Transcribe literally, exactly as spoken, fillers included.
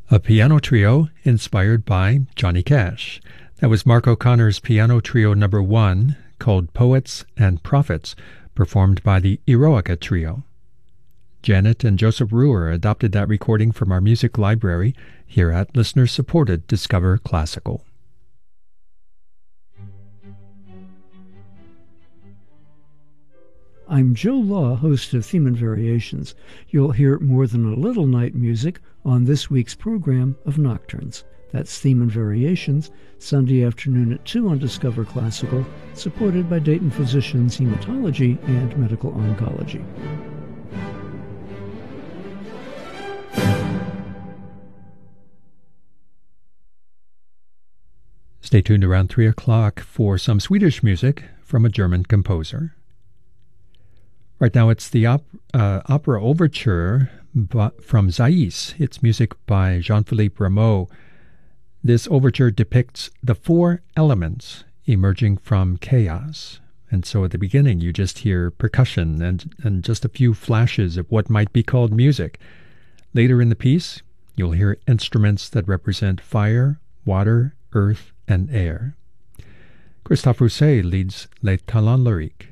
A piano trio inspired by Johnny Cash. That was Mark O'Connor's piano trio number one, called Poets and Prophets, performed by the Eroica Trio. Janet and Joseph Ruhr adopted that recording from our music library here at listener-supported Discover Classical. I'm Joe Law, host of Theme and Variations. You'll hear more than a little night music on this week's program of Nocturnes. That's Theme and Variations, Sunday afternoon at two on Discover Classical, supported by Dayton Physicians Hematology and Medical Oncology. Stay tuned around three o'clock for some Swedish music from a German composer. Right now it's the op- uh, opera overture b- from Saiz. It's music by Jean-Philippe Rameau. This overture depicts the four elements emerging from chaos. And so at the beginning you just hear percussion and, and just a few flashes of what might be called music. Later in the piece, you'll hear instruments that represent fire, water, earth, and air. Christophe Rousset leads Les Talents Lyriques.